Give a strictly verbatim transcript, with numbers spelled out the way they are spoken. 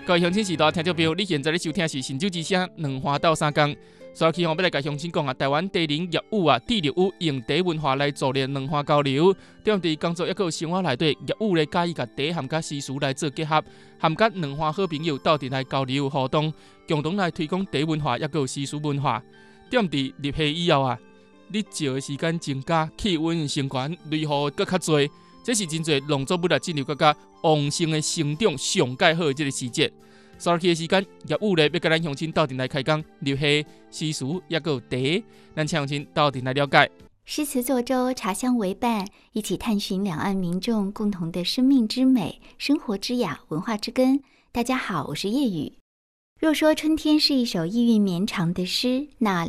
各位乡亲时代听众朋友，你现在咧收听的是新酒之声两花斗三江。所以期吼要来甲乡亲讲啊，台湾地灵业务啊、地力务用茶文化来助力两花交流。踮伫工作抑个生活内底，业务咧介意甲茶含甲习俗来做结合，含甲两花好朋友斗阵来交流互动，共同来推广茶文化抑个习俗文化。踮伫入夏以后啊，日照的时间增加，气温升悬，雷雨搁较多。这是真侪农作物来进入更加旺盛的生长上介好的这个时节。所以的时间，业务咧要甲咱乡亲斗阵来开讲入夏习俗，抑个有茶，咱请乡亲斗阵来了解。 诗词作舟，茶香为伴，一起探寻两岸民众共同的生命之美、生活之雅、文化之根。大家好，我是叶宇。若说春天是一首意蕴绵长的诗，那